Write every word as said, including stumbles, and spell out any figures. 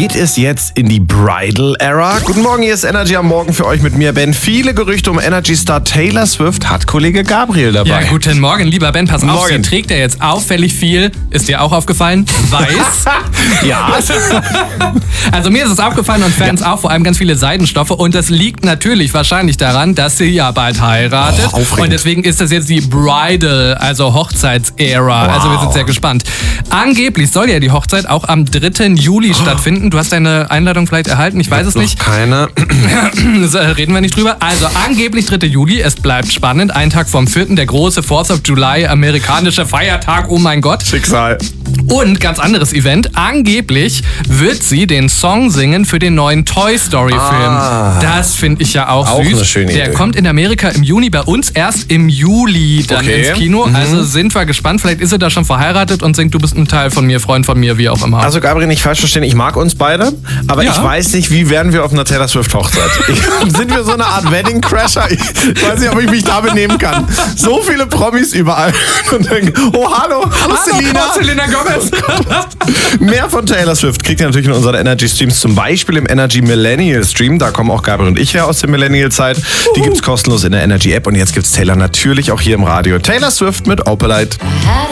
geht es jetzt in die Bridal Era. Guten Morgen, hier ist Energy am Morgen für euch mit mir, Ben. Viele Gerüchte um Energy-Star Taylor Swift hat Kollege Gabriel dabei. Ja, guten Morgen, lieber Ben. Pass auf, Morgen. sie trägt ja jetzt auffällig viel. Ist dir auch aufgefallen? Weiß. Ja. Also mir ist es aufgefallen und Fans ja. auch, vor allem ganz viele Seidenstoffe. Und das liegt natürlich wahrscheinlich daran, dass sie ja bald heiratet. Oh, aufregend. Und deswegen ist das jetzt die Bridal, also Hochzeits-Ära. Wow. Also wir sind sehr gespannt. Angeblich soll ja die Hochzeit auch am dritten Juli stattfinden. Du hast deine Einladung vielleicht erhalten, ich weiß es Noch nicht. keine. Reden wir nicht drüber. Also angeblich dritter Juli, es bleibt spannend. Ein Tag vom vierten, der große Fourth of July, amerikanische Feiertag, oh mein Gott. Schicksal. Und ganz anderes Event, angeblich wird sie den Song singen für den neuen Toy Story Film. Ah. Das finde ich ja auch, Auch süß. eine schöne der Idee. kommt in Amerika im Juni, bei uns erst im Juli dann Okay. ins Kino. Mhm. Also sind wir gespannt. Vielleicht ist sie da schon verheiratet und singt, du bist ein Teil von mir, Freund von mir, wie auch immer. Also Gabriel, nicht falsch verstehen, ich mag uns beide, aber Ja. ich weiß nicht, wie werden wir auf einer Taylor Swift Hochzeit? Ich, sind wir so eine Art Wedding Crasher? Ich weiß nicht, ob ich mich da benehmen kann. So viele Promis überall und denken, oh hallo, hallo Selina. Hallo, Selena Gomez. Mehr von Taylor Swift kriegt ihr natürlich in unseren Energy Streams, zum Beispiel im Energy Millennial Stream. Da kommen auch Gabriel und ich her aus der Millennial-Zeit. Die gibt's kostenlos in der Energy App und jetzt gibt's Taylor natürlich auch hier im Radio. Taylor Swift mit Opalite.